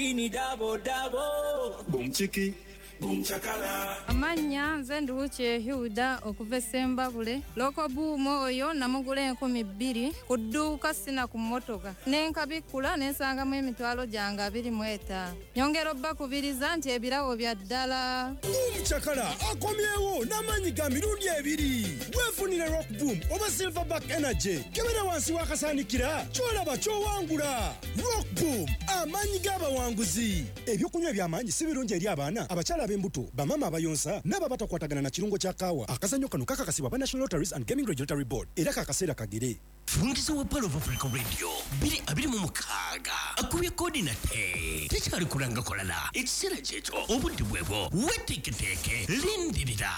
Ini dabo dabo. Boom chiki. Boom chakala. Amanya nze Nduwuki Hilda okuva Sembabule loko buumo oyo namugula 200 ku dduuka sina ku mmotoka nenkabikula nensangamu emitwalo gyange 25 nyongera obbakubiriza nti ebirawo bya ddala. Boom chakala akomyewo n'amanyi ga mirundi 2 weefunire rock boom oba silverback energy kebera wansi wakasaanikira kyolaba kyowangula. Rock boom amanyi g'abawanguzi. Ebyokunywa eby'amaanyi si birungi eri abaana abakyala ab'embuto bamama abayonsa n'ababatakwatagana na kirungo kya kaawa. Akazannyo kano kakakasibwa ba National Lotteries and Gaming Regulatory Board era kakaseera kagere. Fungizo wa Palo of Africa Radio biri abiri mu mukaga akubye kodi na tekyali kulanga kolala ekiseera kyekyo obudde bwebwo weteketeke lindirira.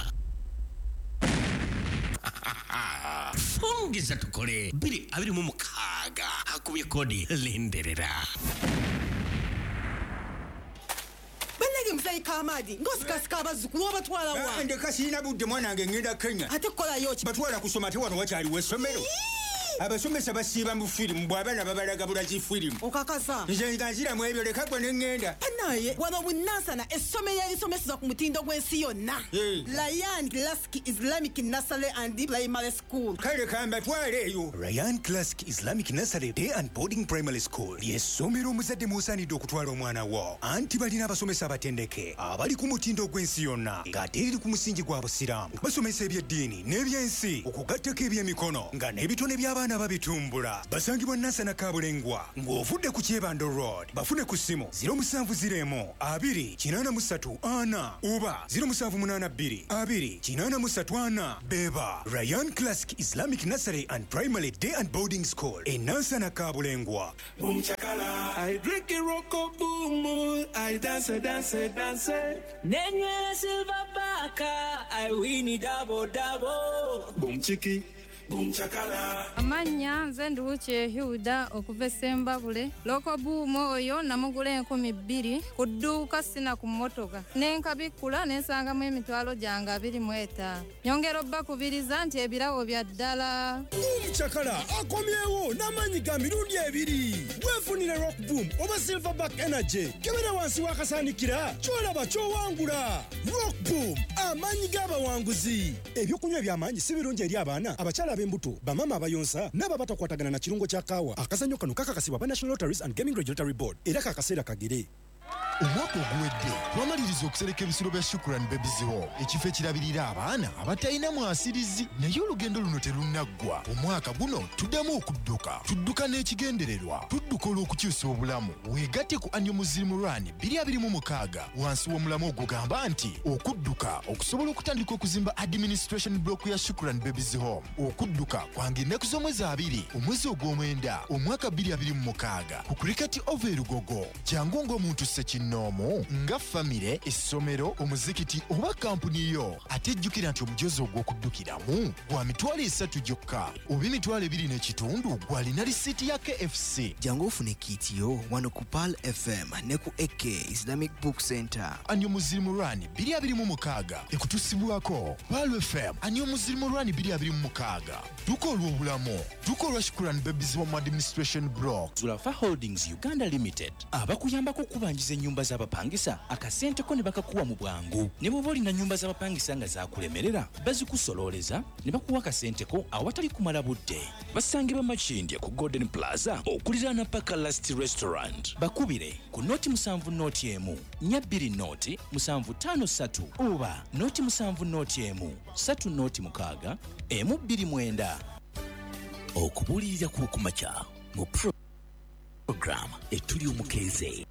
Fungiza tukole biri abiri mu mukaga akubye kodi lindirira. Mzee Kamadi ngosikasika abazukulu obatwala wa ndeka sina budde mwanange ngenda Kenya ate kola yoki batwala kusoma te wano wakyali wesomero abasomesa basiiba mu firimu bw'abaana babalaga bulaji firimu okakasa nze nzira mu ebyo leka gwe n'engenda naye wano bunansana essomero erisomeseza ku mutindo gw'ensi yonna Ryan Classic Islamic Nursery and Primary School kale kambatwale eyo. Ryan Classic Islamic Nursery Day and Boarding Primary School ly'essomero omuzadde musaanidde okutwala omwana wo anti balina abasomesa abatendeke abali ku mutindo gw'ensi yonna ng'ate eri ku musingi gwa busiraamu basomesa ebyeddiini n'ebyensi okugattako ebyemikono nga n'ebitone by'abaana babitumbula. Basangibwa Nansana Kabulengwa ng'ovudde ku Kyebando Road bafune ku ssimu 0772 oba 0782 beba Ryan Classic Islamic Nursery and Primary Day and Boarding School in Nansana Kabulengwa. Boom chakala. I drink a rocko boom. I dance. Nenye silverback. I win dabo dabo. Boom chiki. Boom chakala. Amanya nze Nduwuki Hilda okuva Sembabule loko buumo oyo namugula 200 ku dduuka sina ku mmotoka nenkabikula nensangamu emitwalo gyange 25 nyongera obbakubiriza nti ebirawo bya ddala. Boom chakala akomyewo n'amanyi ga mirundi 2 weefunire rock boom oba silverback energy kebera wansi wakasaanikira kyolaba kyowangula. Rock boom amanyi g'abawanguzi. Ebyokunywa eby'amaanyi si birungi eri abaana abakyala ab'embuto bamama abayonsa n'ababatakwatagana na kirungo kya kaawa. Akazannyo kano kakakasibwa ba National Lotteries and Gaming Regulatory Board era kakaseera kagere. Omwaka oguwedde twamaliriza okusereka ebisiro bya Shukran Babies Home ekifo ekirabirira abaana abatalina mwasirizi naye olugendo luno terunaggwa. Omwaka guno tuddamu tudduka n'ekigendererwa tudduka olw'okukyusa obulamu weegatte ku Annual Muslim Run 2026 wansi w'omulamu ogugamba nti okudduka okusobola okutandika okuzimba administration block ya Shukran Babies Home. Okudduka kwange ennaku z'omwezi 2 omwezi ogw'omwenda omwaka 2026 ku Cricket Over Lugogo jangu ng'omuntu Sekinomo nga famire essomero omuzikiti oba kampuni yo atejjukira nti omujozi ogw'okuddukiramu gwa mitwalo 3 gyokka oba emitwalo 2.5 gwalina lisiti ya KFC. Jangu ofune kitiyo wano ku Pal FM ne ku AK Islamic Book Center. Annual Muslim Run 2026 ekutusibwako Pal FM. Annual Muslim Run 2026 duko olw'obulamu duko olwa Shukran Babies Home Administration Block. Zulafa Holdings Uganda Limited abakuyambako kubanjiza ennyumba z'abapangisa akasente ko ne bakakuwa mu bwangu. Ne bw'oba olina nnyumba z'abapangisa nga zakulemerera bazikusololeza ne bakuwa akasente ko awatali kumala budde. Basangibwa Makindye ku Golden Plaza okuliraana Paka Last Restaurant. Bakubire ku noti 7 noti emu 2 noti 753 oba noti 7 noti emu 3 noti 6 emu 29. Okubuulirira kumakya mu program etuli omukeeze.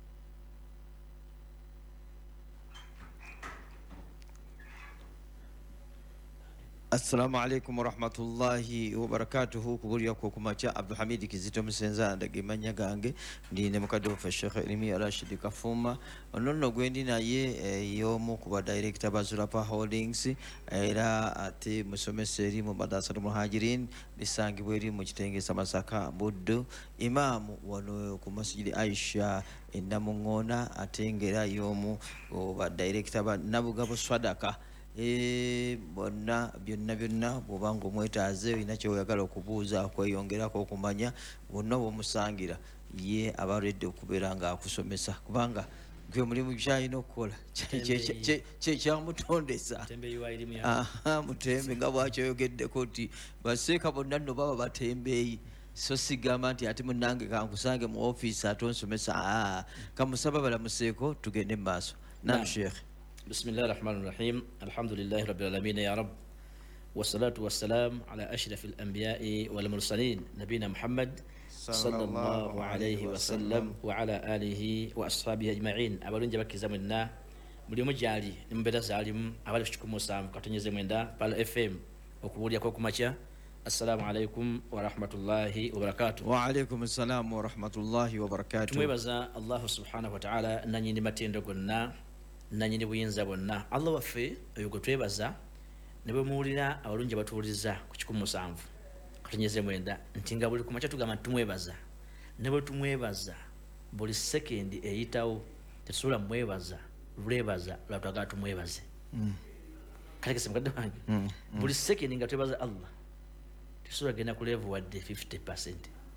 Assalamu alaikum warahmatullahi wabarakatuhu. Kubulia kwa kumacha Abdulhamid Kizito Msenza ndagimanya gange ndine mukadde wa Sheikh Elimi Rashid Kafuma ononno gwendi naye yomu kuba director ba Zulapa Holdings era ate musomeseri mu Madrasatul Muhajirin lisangibwa eri mu kitengesa Masaka Buddu imamu wano ku Masjid Aisha endamungona atengera yomu oba director ba Nabugabo Swadaka bonna byonna bw'obanga omwetaaze olina ky'oyagala okubuuza kweyongerako okumanya bonna bw'omusangira ye abaredde okubeera nga akusomesa kubanga gwe mulimu kyalina okukola kyamutondesa mutembe nga bwakyoyogeddeko nti baseeka bonna nno baba batembeeyi so sigamba nti ate munange kankusange mu ofiisi ate onsomesa kamusaba balamuseeko tugende mu maaso nam sheekh bismillahi rahmani rahim alhamdulillahi rabbil alamin ya rab wassalatu wassalam ala ashrafi al-anbiya'i wal mursalin nabina muhammad sallallahu alayhi wa sallam wa ala alihi wa ashabihi ajma'in abalungi bakiza mwenna buli mujali nimbera zalimu abali kuchikumusa katonyeze mwenda pal fm okubulia kwa kumacha assalamu alaykum wa rahmatullahi wa barakatuh wa alaykum assalam wa rahmatullahi wa barakatuh tumwebaza allah subhanahu wa ta'ala nanyini matendo gonna nanyini buyinza bonna allah waffe oyo twebaza nebo muulira abalungi batuuliza ku 17 katonyeze mwenda ntinga buli kumacha tugamba tumwebaza nebo tumwebaza buli second eyitawo tetusobola mwebaza lwebaza lwatwaga tumwebaze kale kisemukadde wange buli second nga twebaza allah tetusobola genda ku level wadde 50%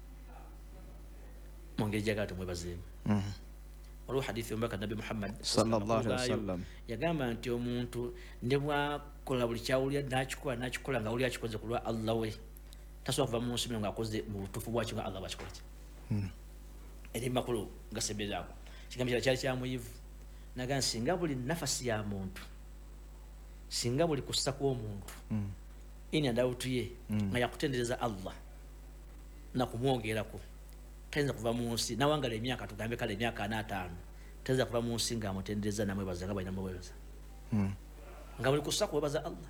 mungeri jaga tumwebazeemu waliwo hadithi omubaka nabi muhammad sallallahu alaihi wasallam yagamba nti omuntu ne bwakola buli kyawulira nakikola nga wuli akikoze ku lwa allah we tasobola kuva mu nsi nga akoze mu butuufu bwakyo nga allah bwakikola ki eri makulu gasembezaako kigambo kirala kyali kyamuyivu naga singa buli nafasi ya muntu singa buli kussa kw'omuntu ini andawutuye nga yakutendereza allah nakumwogerako tayinza kuva mu nsi nawangala emyaka tugambe kale emyaka 45 tayinza kuva mu nsi nga amutendereza namwebaza nga balina mwebaza nga buli kussa kwebaza allah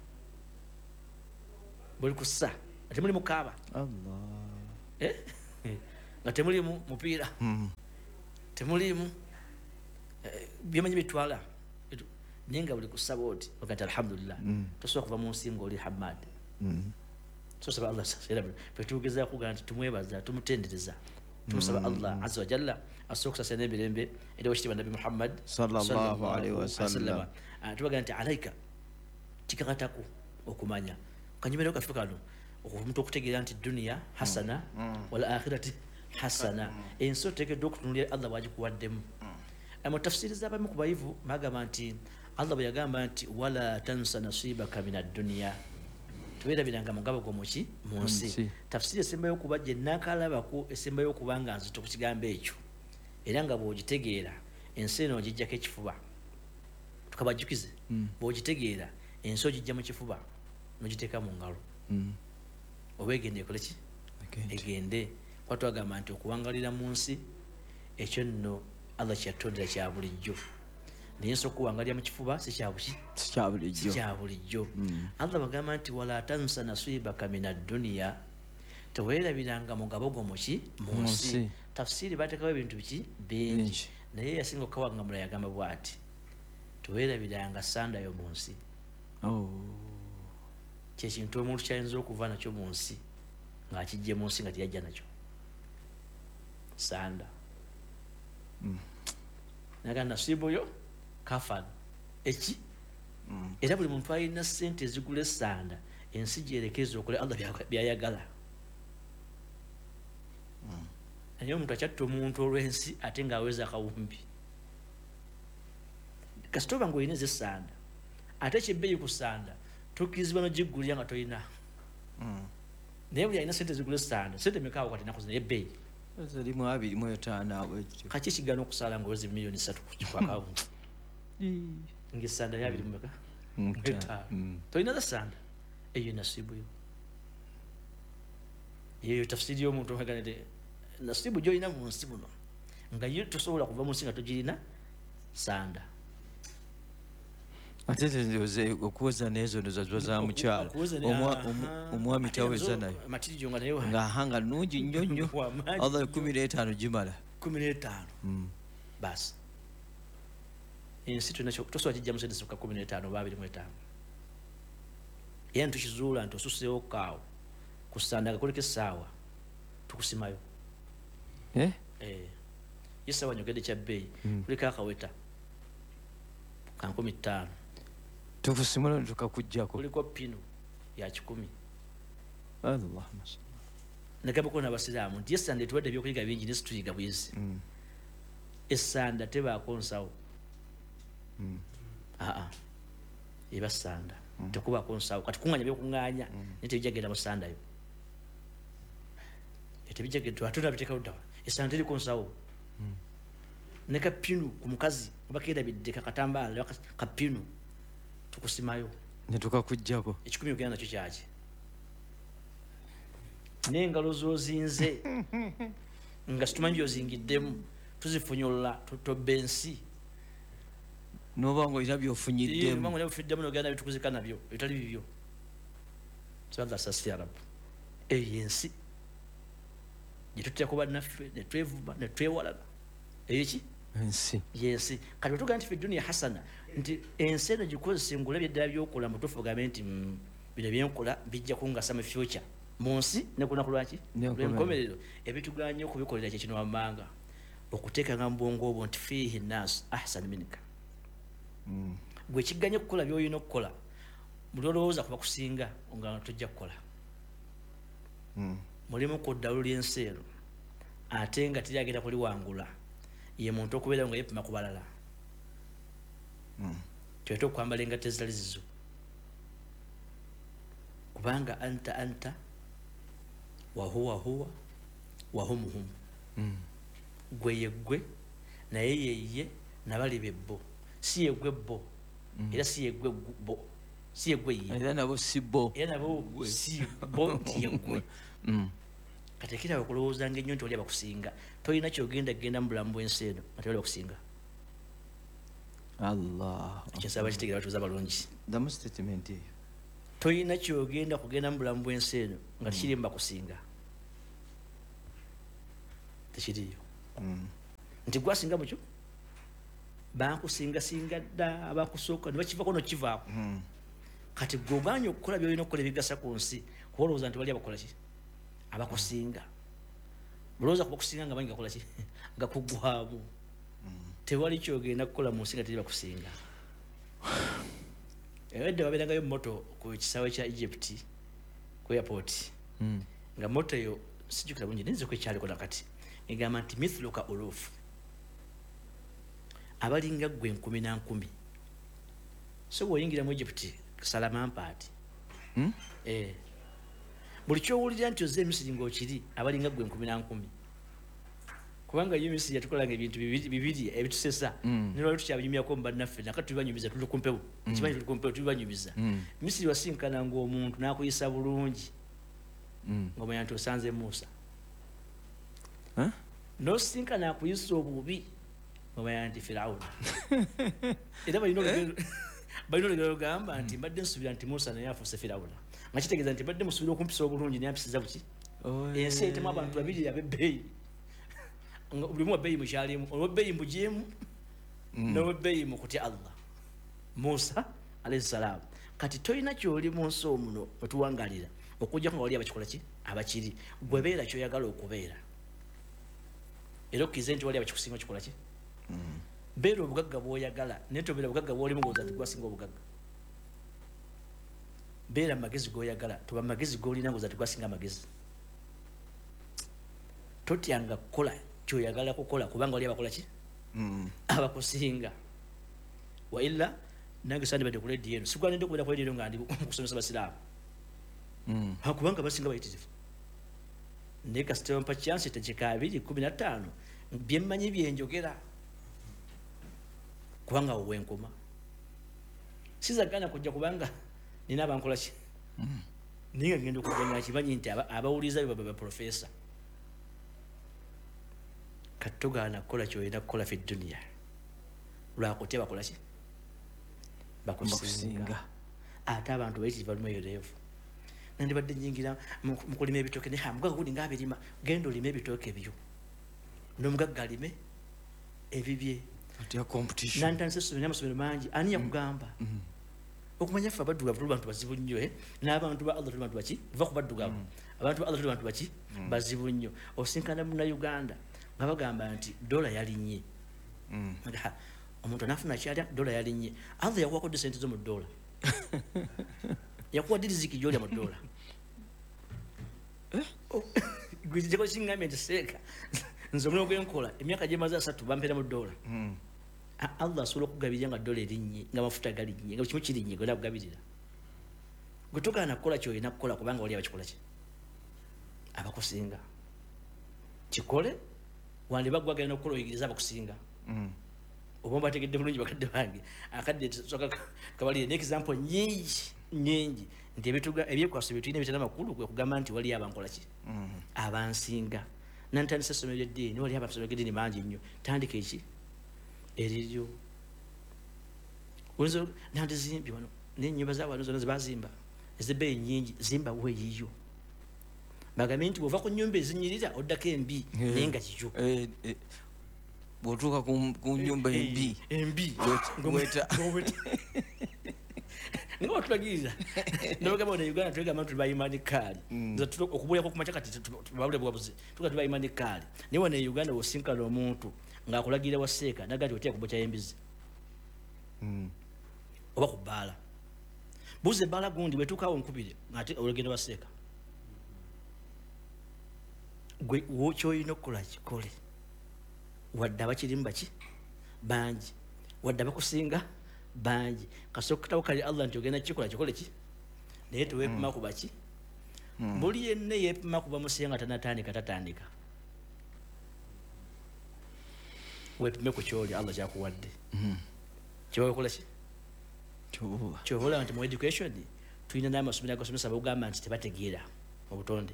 buli kussa temuli mukaaba allah nga temuli mupiira temulimu byemanyi bitwala naye nga buli kusaba oti ogati alhamdulillah tosobola kuva mu nsi nga oli hamad tosaba allah fetugeza kugaa nti tumwebaza tumutendereza tumusaba allah azza wa jalla asobola okusasa n'emirembe eri wekitiibwa nabi muhammad sallallahu alaihi wasallam tubagaa nti alaika kikakataku okumanya kanyumireko kafe kano omuntu okutegeera nti duniya hasana wal akhirati hasana ensi oteekeddwa okutunulira allah bwagikuwaddemu mu tafsiri z'abamu ku bayivu bagamba nti allah bwe yagamba nti wala tansa nasibaka min ad-dunya tubeerabiranga mugabo gwo muki mu nsi tafsiri esembayo okuba gye nakalabako esembayo okuba nga nzito ku kigambo ekyo era nga bw'ogitegeera ensi eno ogijjako ekifuba tukabajjukize bw'ogitegeera ensi ogijja mu kifuba n'ogiteeka mu ngalo oba egende ekole ki egende kuba twagamba nti okuwangalira mu nsi ekyo nno allah kyatondera kya bulijjo naye nsobola okuwangalira mu kifuba sikya bulijjo allah bagamba nti wala tansa nasibaka min ad-dunya teweerabiranga mugabo gwo muki mu nsi tafsiri bateekawo ebintu biki bingi naye yasinga okukawangamula yagamba bw'ati teweerabiranga sandayo mu nsi kyekintu omuntu kyayinza okuva nakyo mu nsi ng'akijje mu nsi nga teyajja nakyo sanda naga nasibu yo kafan eki era buli muntu alina sente ezigula esanda ensi gyerekeza okole allah byayagala naye omuntu akyatta omuntu olw'ensi ate ng'aweza akawumbi kasita oba ng'olina ez'esanda ate kyebbeeyi ku sanda tokkirizibwa n'ogiggulira nga tolina naye buli alina sente ezigula esanda sente mekaawo kati naku zina ebbeeyi zirimu 25 kaki kigaana okusala nga owezi miliyoni 3 kukwakawunti ngaesanda ya 25 tolina za sanda eyo nasibu yo yeyo tafsiri y'omuntu omuganire nasibu gyolina mu nsi muno nga yo tosobola kuva mu nsi nga togirina sanda ate tendoze okuweza n'ezo ndoza ziba za mukyala omwami taweza nayo nga hanga nungi nnyo nnyo allah 15 gimala 15 basi ensi tosobola kijja musente zokka 15 oba 25 era nitukizuula nti osuseewo kaawo kusanda kakoleka essaawa tukusimayo yesaawa nyogedde kya bbeeyi kuliko akaweta ka 15 tukusimula tukakujjako kuliko pino ya 10 allahumma negabako n'abasiraamu nti essanda etuwadde ebyokuyiga bingi ne situyiga bwezi essanda tebaako nsawo eba ssanda tekubaako nsawo kati kuŋŋanya byokuŋŋaanya naye tebijagenda mu ssandayo tebijagenda biteekawo ddawa essanda teriko nsawo ne kapinu ku mukazi obakeerabidde kakatambaala kapinu tukusimayo netukakujjako 10 ogenda nakyo kyaki n'engalo zozinze nga situmanyi byozingiddemu tuzifunyulula totobba ensi noba nga olina byofunyiddemu byofuddemu nogenda bitukuzika nabyo ebitali bibyo saga sasi arabu eyo ensi gyetutera kuba naffe netwevuba netwewalana eyiki ensi yensi kati bwetugaa nti fe dunia hasana nti ensi eno gikozesa engula byeddala byokola mutuufu ogambe nti bino byenkola bijja kungasa mu future mu nsi nekunaku lwaki lwenkomerero ebituganye okubikolera kyekino wammanga okuteekanga mu bwongo obwo nti fiihi nnasu ahsan minika gwe kigganye okukola byolina okukola buli olowooza kuba kusinga nga tojja kukola mulimu ku ddalu ly'ensi eno ate nga teri agenda kuliwangula ye muntu okubeera nga yepima ku balala kyoleta okwambala engatte ezitali zizo kubanga anta wahuwa wahumuhumu gwe yeggwe naye yeye nabali bebbo si yeggwe bo era si yeggwe bo si yeggwe ye era nabo si bo era nabo si bo nti yeggwe kati ekiraba okulowoozanga ennyo nti oli abakusinga tolina kyogenda genda mu bulamu bw'ensi eno nga tewali bakusinga allah ekyensaba kitegeera batuuza balungi damu statement eyo tolina kyogenda kugenda mu bulamu bw'ensi eno nga tekirimu bakusinga tekiriyo nti gwasinga mukyo bankusingasinga dda abakusooka ne bakivako nokivaako kati goganya okukola byolina okukola ebigasa ku nsi kuba olowooza nti bali abakola ki abakusinga bulowooza kubakusinga nga bangi gakola ki nga kugwamu tewali kyogenda kukola mu nsi nga teri bakusinga edda babeerangayo moto ku kisaawe kya Egypt ku airport nga moto eyo sijjukira bungi nenze ku ekyaliko nakati egamba nti mithluka ulufu abalinga gwe 10,000 so bw'oyingira mu Egypt salamampaati buli kyowulira nti ozze emisiri ng'okiri abalinga gwe 10,000 kubanga yo emisiri yatukolanga ebintu bibiri ebitusesa nolwali tukyabinyumyako mu bannaffe nakati tubibanyumiza tuli ku mpewo kimanyi tuli ku mpewo tubibanyumiza misiri wasinkananga omuntu n'akuyisa bulungi ng'omanya nti osanze Musa n'osinkana akuyisa obubi ng'omanya nti Firawuna era balina olugero lugamba nti mbadde nsuubira nti Musa naye afuuse Firawuna nga kitegeeza nti mbadde musuubira okumpisa obulungi naye ampisiza buki ensi eyitemu abantu babiri ab'ebbeeyi bulimu wabbeeyi mukyalimu olwebbeeyi mugimu n'owebbeeyi mu kutya Allah Musa alayhi salaamu kati tolina kyoli mu nsi omuno wetuwangalira okujjako nga wali abakikola ki abakiri gwe beera kyoyagala okubeera era okkirize nti wali abakikusinga kikola ki beera obugagga bw'oyagala naye tobeera obugagga bw'olimu ng'oza nti gwasinga obugagga beera amagezi g'oyagala toba amagezi g'olina ng'oza nti gwasinga amagezi totyanga kukola kyoyagala kukola kubanga wali abakola ki abakusinga wailla nange sandibadde ku lediyo eno sigwanidde okubeera ku lediyo eno nga ndi kusomesa basiraamu kubanga basinga bayitirivu naye kasita bampa kyansi tekika 2:15 byemmanyi byenjogera kubanga wowe nkoma sizagana kujja kubanga nina abankola ki naye nga ngenda okuganya kimanyi nti abawuliriza be baba profesa kati togaana kukola kyolina kukola fi duniya lwakutya bakola ki bakusinga ate abantu bayitirivu balimu eyo leevu nandibadde nyingira mu kulima ebitooke naye mugagga gundi ngaabirima genda olime ebitooke byo n'omugagga alime ebibye nantandise essomero n'amasomero mangi ani yakugamba okumanya ffe abaddugavu tuli bantu bazibu nnyo n'abantu ba Allah tuli bantu baki va ku baddugavu abantu ba Allah tuli bantu baki bazibu nnyo osinkana munnayuganda nga bagamba nti dola yalinnye omuntu anaafuna kyalya dola yalinnye Allah yakuwako dde sente zo mu dola yakuwa ddi riziki gy'olya mu dola gwiziko singamye ntiseka nze omulimu gwenkola emyaka gyemaze 3 bampera mu dola Allah asobola okugabirira nga dola erinnye nga mafuta galinnye nga kimu kirinnye gwe nakugabirira gwe togaana kukola kyolina kukola kubanga wali abakikola ki abakusinga kikole wandi bagwagala n'okukola oyigiriza abakusinga oba mbategedde bulungi bakadde bange akadde soka kabalire n'example nyingi nti ebyekwaso bye tulina ebitana amakulu kwe kugamba nti wali abankola ki abansinga nantandisa essomero ly'eddiini wali abasomero ly'eddiini bangi nnyo tandika eki eriryo oyinza nandizimbye wano n'ennyumba z'abantu zonna zebazimba ezebbeeyi nnyingi zimbawo eyiyo bagambye nti bw'ova ku nnyumba ezinyirira oddako embi naye nga kiyo bw'otuuka ku nnyumba embi weta nga batulagirira nabagamba na Uganda twegamba nti bayimani kaali okubulako kumaca kati tubawule bwabuze tuga tubayimani kaali naye wana Uganda wosinkana omuntu ng'akulagirira waseeka naga nti oteeka kubokya embizi oba ku bbaala buuza ebbaala gundi bwetuukaawo nkubire ng'ate olugendo waseeka gwe kyolina okukola kikole wadde abakirimu baki bangi wadde abakusinga bangi kasooka katawo kali Allah nti ogenda kikola kikole ki naye teweepima ku baki buli yenna yeepima kuba musenga tatandika weepime ku kyoli Allah kyakuwadde kyoba okola ki kyobola nti mu education tulina n'amasomero agasomesa bagamba nti tebategeera obutonde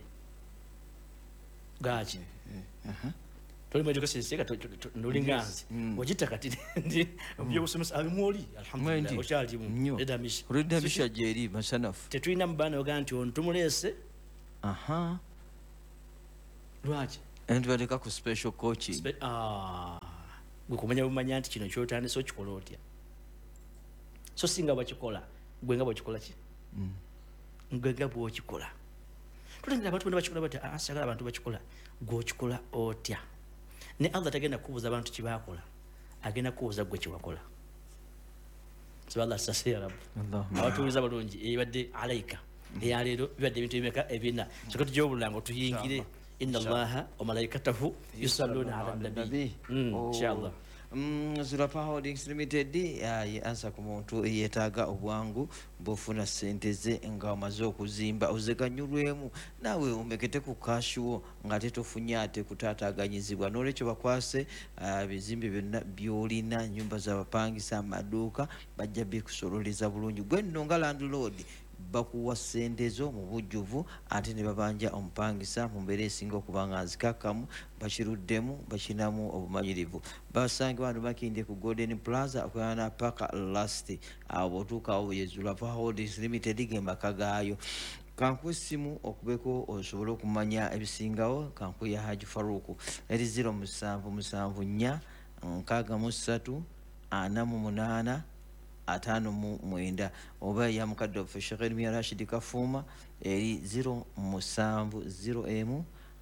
gaki toli mu education seka nolinganzi wajita kati ndi byobusomesa abimoli alhamdulillah okyalimu redamisha jeri masanafu tetulina mubana oga nti ono tumulese lwaki and baleka ku special coaching gwe kumanya bumanya nti kino kyotandise okikola otya so singa bakikola gwe nga bwekikola ki gwe nga bwokikola tulengera abantu bonna bakikola bati asagala abantu bakikola gwokikola otya ne Allah tagenda kubuza abantu kibakola agenda kubuza gwe kiwakola so Allah sase ya rabbi abatuuliza balungi ebadde alaika eyaleero bibadde ebintu ebimeka ebina so kati gyobulango tuyingire inna Allaha wa malaikatahu yusalluna ala nabi inshallah Zulapa Holdings Limited ye ansa ku muntu yeetaaga obwangu bw'ofuna ssente ze nga omaze okuzimba ozeganyulwemu naawe omekete ku kashiwo ng'ate tofunye ate kutaataaganyizibwa n'olwekyo bakwase bizimbe byonna by'olina nnyumba z'abapangisa amaduuka bajja bikusololeza bulungi gwe nno nga landlord bakuwa ssente zo mu bujjuvu ate ne babanja omupangisa mu mbeera esinga okuba nga nzikakkamu bakiruddemu bakinamu obumanyirivu basange bantu bakindye ku Golden Plaza okweyana paka last awo bw'otuukawo Zulapa Holdings Limited g'emaka gaayo kanku essimu okubeko osobola okumanya ebisingawo kanku ya Haji Faruku eri 0774 63 48 5 oba ya mukadde ofe Sheikh Elmi Rashid Kafuma eri 0701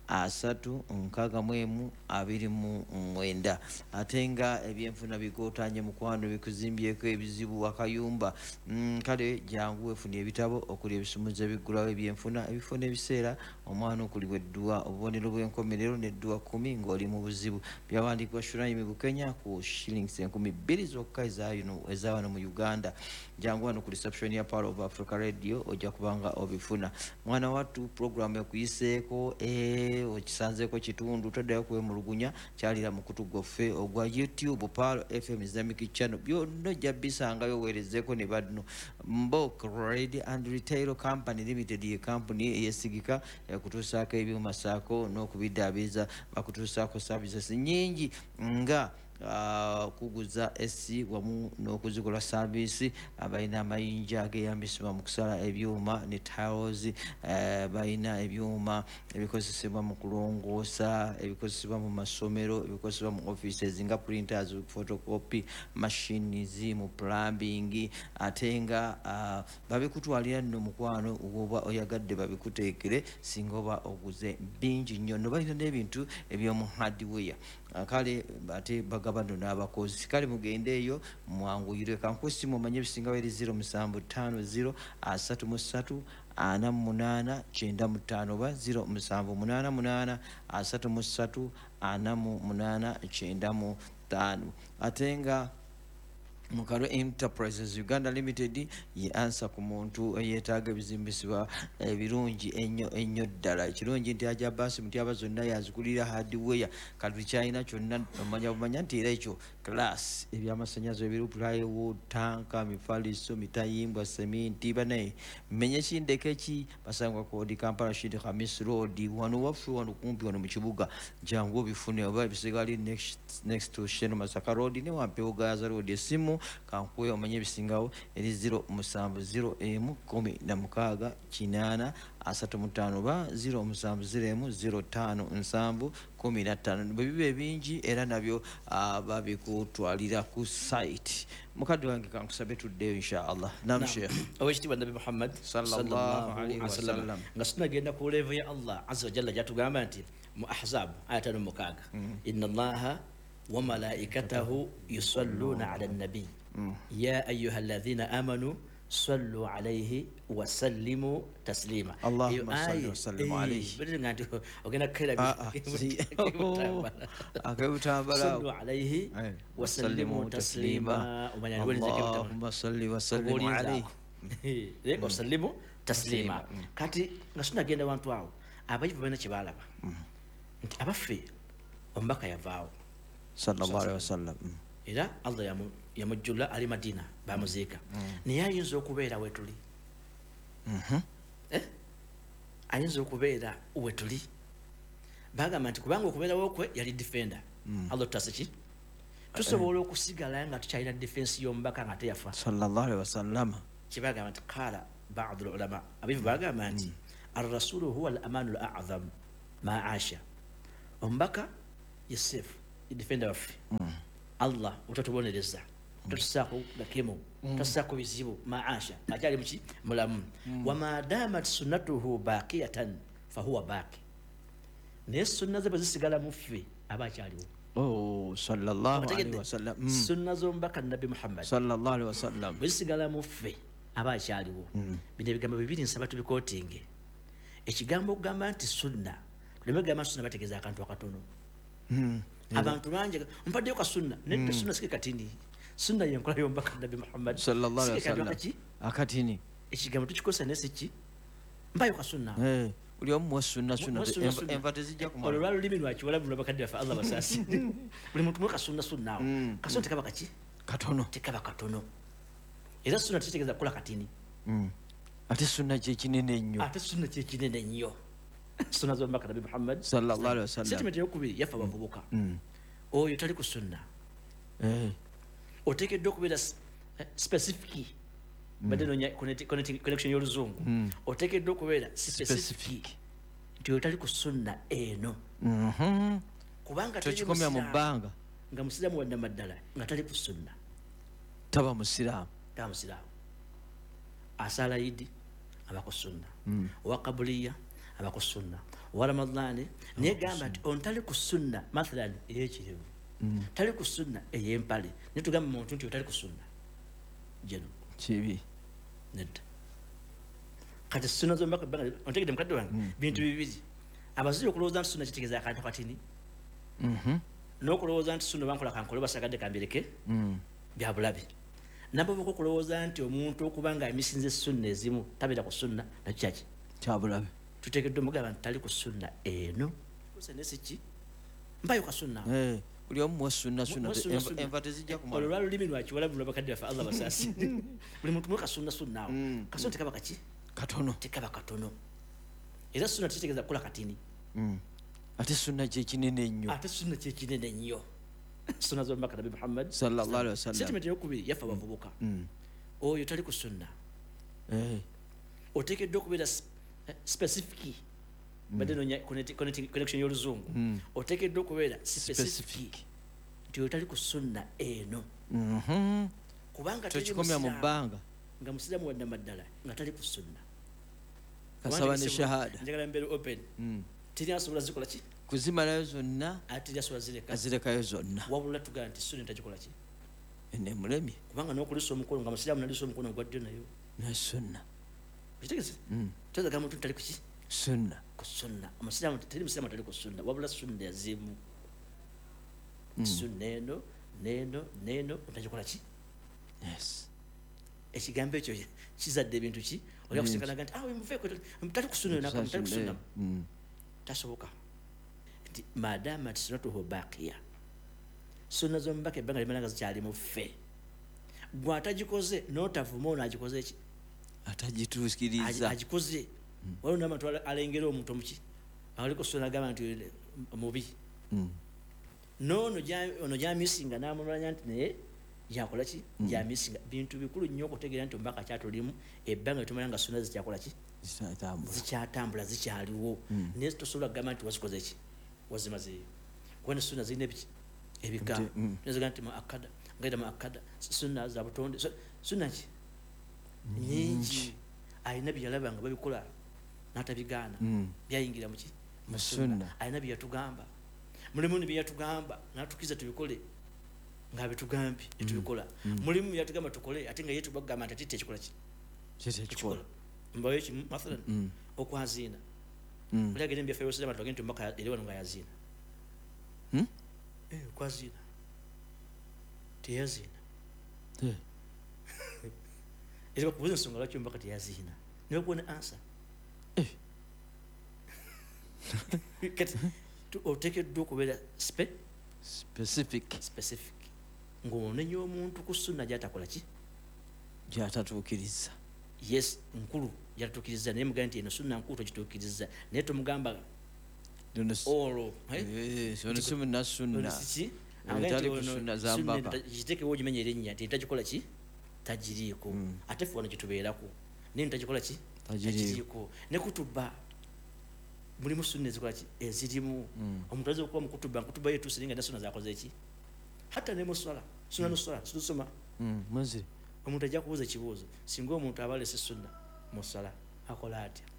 3 atenga ebyenfuna bigotanye mukwano bikuzimbyeko ebizibu akayumba kale jangu wefunie ebitabo okuli ebisumuze bigulawo ebyenfuna ebifuna ebiseera omwana okulibwa eddua obubonero bw'enkomerero n'eddua 10 ng'oli mu buzibu byawandikibwa Shuraimi Bukenya ku shillings 2,000 zokka eza wano mu Uganda jangu wano ku reception ya Power of Africa Radio ojja kubanga obifuna mwana watu program ekuyiseeko okisanzeeko kitundu toddayo kwemulugunya kyalira mu kutugoffe ogwa YouTube Palo FM Islamic Channel byonna ojja bisangayo weerezeeko ne badno Mbok Trade and Retail Company Limited ye company eyesigika yakutuusaako ebyuma saako n'okubidaabiza bakutuusaako services nyingi nga kuguza esi wamu n'okuzikola service abalina amayinja ageyambisibwa mu kusala ebyuma ne tiles balina ebyuma ebikozesebwa mu kulongoosa ebikozesebwa mu masomero ebikozesebwa mu offices nga printers photocopy machines mu plumbing ate nga babikutwalira nno mukwano oba oyagadde babikuteekere singa oba oguze bingi nnyo no balina n'ebintu eby'omu hardware kale ate bagabano n'abakozi kale mugende eyo mwanguyirwe kankwesimu omanye ebisingawo eri 0750 33 48 95 oba 0788 33 48 95 ate nga Mukaro Enterprises Uganda Limited ye answer ku muntu eyetaaga ebizimbisibwa ebirungi ennyo ddala ekirungi nti ajja basi mutyaba zonna yazikulira hardware kati kyalina kyonna omanya nti era ekyo class ebyamasanyazo ebiru plywood tanka mifaliso mitayimbwa seminti bane menye kindeke ki basangwa kodi Kampala Shidi Khamis Road wano wafu wano kumpi wano mu kibuga jangu bifune oba bisigali next to Sheno Masaka Road ne wampewo Gaza Road esimu kankwe omanye bisingawo eri 070 8 35 ba 070 bibe bingi era nabyo babikutwalira ku site mukadde wange kankusabe tuddeyo inshallah nam sheikh owekitiibwa nabi Muhammad sallallahu alaihi wasallam nga tunagenda ku level ya Allah azza wa jalla jatugamba nti mu Ahzab aya 5 inna Allaha wa malaikatahu yusalluna ala nabi ya ayyuha alladhina amanu sallu alayhi wa sallimu taslima Allahumma salli wa sallim alayhi bidi ngati ogenda kera akabutambala sallu alayhi wa sallimu taslima Allahumma salli wa sallim alayhi wa sallimu taslima kati ngasuna wantu awo abayivu bana kibalaba nti abafe ombaka yavaawo sallallahu alayhi wasallam era Allah yamujjula ali Madina bamuziika naye ayinza okubeera wetuli ayinza okubeera wetuli bagamba nti kubanga okubeera wokwe yali defender Allah tutaseki tusobola okusigala nga tukyalina defense y'omubaka nga teyafa sallallahu alayhi wasallam kibagamba nti qala ba'd ulama abivu bagamba nti ar-rasulu huwa al-amanu al-a'zam ma asha omubaka yesef defender wafe Allah utatubonereza tutusako gakemo tutusako bizibu maasha ajali muki mulamu wama damat sunnatuhu baqiyatan fahuwa baqi ne sunna ze bazisigala mufi abakyaliwo sallallahu alaihi wasallam sunna zo mbaka nabi Muhammad sallallahu alaihi wasallam bazisigala mufi abakyaliwo bine bigambo bibiri nsaba tubikotinge ekigambo okugamba nti sunna kuleme gamba sunna bategeza akantu akatono abantu banje mpadde ko sunna ne sunna sike katini sunna yenkola yombaka nabi Muhammad sallallahu alaihi wasallam akatini ekigambo tukikosa nesiki mbayo ka sunna uli omu sunna envate zijja kumala olwalo limi lwaki wala buno bakadde fa Allah basasi buli muntu mweka sunna sunna kasonte tekaba kaki katono tekaba katono era sunna tutegeza kola katini ate sunna kye kinene nnyo sunna zo mbaka nabi Muhammad sallallahu alaihi wasallam sentiment yokubiri yafa bavubuka oyo tali ku sunna otekeddwa okubeera specific badde connection y'oluzungu otekeddwa okubeera specific nti oyo tali ku sunna eno kubanga tokikomya mu bbanga nga musiraamu wadde maddala nga tali ku sunna taba musiraamu asala idi abako sunna owa kabuliya abako sunna owa ramadhani naye gamba nti on tali ku sunna mathalan ey'ekirevu tali ku sunna ey'empale naye tugamba muntu nti otali ku sunna jeno kibi nedda kati sunna zombaka ontegedde mukadde wange bintu bibiri abazire okulowooza nti sunna kitegeeza akantu katini n'okulowooza nti sunna bankola kankole basagadde kambireke bya bulabe nabo bako okulowooza nti omuntu okuba nga emisinze sunna ezimu tabeera ku sunna nakyo kyaki kyabulabe tuteekeddwa omugamba nti tali ku sunna eno nesiki mbayo ka sunna buli omu wa sunna enva tezijja kumala olwalo limi lwaki wala buno bakadde bafa Allah basasi buli muntu mweka sunna sunna kasonte tekaba kaki katono tekaba katono era sunna tutegeeza kukola katini ate sunna kye kinene nnyo sunna zo mbaka nabi Muhammad sallallahu alaihi wasallam sentiment yokubiri yafa bavubuka oyo tali ku sunna otekeddwa okubeera specific badde connection y'oluzungu otekeddwa okubeera specific nti oyo tali ku sunna eno kubanga tokikomya mu bbanga nga musiraamu wadde maddala nga tali ku sunna kasaba ne shahada njagala mbeera open teri asobola zikola ki kuzimalayo zonna ate jasula azirekayo zonna wabula tugamba nti sunna tagikola ki enemulemye kubanga n'okulisa omukono nga musiraamu nalisa omukono gwa ddyo nayo nasunna kitegeze tozaga muntu tali kuki sunna ku sunna omusiraamu teri musiraamu tali ku sunna wabula sunna yazimu sunna eno otagikola ki ekigambo ekyo kizadde ebintu ki olya kusinkanaga nti muveeko tali ku sunna yonaka tali ku sunna tasoboka nti madama ti sunnatuhu baqiya sunna z'omubaka ebbanga limala nga zikyali mu ffe gwe atagikoze n'otavuma ono agikoze eki atagituukiriza agikoze waliwo n'abantu alengera omuntu omuki aliko sunna agamba nti mubi ono gyamisinga n'amulwanya nti naye yakola ki gyamisinga bintu bikulu nnyo okutegeera nti omubaka kyatulimu ebbanga litumala nga sunna zikyakola ki zikyatambula zikyaliwo naye tosobola kugamba nti wazikoze ki wazimazeeyo kubona sunna zirina ebiki ebika nezaga nti maakada ngaida maakada sunna za butonde sunna ki nyingi alina byeyalaba nga babikola n'atabigaana byayingira muki musunna alina byeyatugamba mulimu ne byeyatugamba n'atukiza tubikole nga bitugambye netubikola mulimu byeyatugamba tukole ate nga ye tubagamba nti ati tekikola ki tekikola mbayo ki mathalan okwaziina mulagenda ebyaffe byosirama tubagenda nti omubaka eri wano nga yaziina okwaziina teyaziina era bakubuuza ensonga lwaki omubaka teyaziina niwe kuwona ansa kati oteekeddwa okubeera specific ng'onenya omuntu ku sunna gyatakola ki gyatatuukiriza yes nkulu gyatatuukiriza naye mugamba nti eno sunna nkulu togituukiriza naye tomugamba olwo kitekewo ogimenya erinnya nti tagikola ki tagiriiko ate ffe wano gyetubeerako naye ntagikola ki tagiriiko ne kutuba mulimu sunna ezikola ki ezirimu omuntu ayinza okuba mukutuba nkutuba yetuuse naye nga ne sunna zakoze ki hatta ne muswala sunna noswala situsoma omuntu ajja kubuuza ekibuuzo singa omuntu aba alese sunna muswala akola atya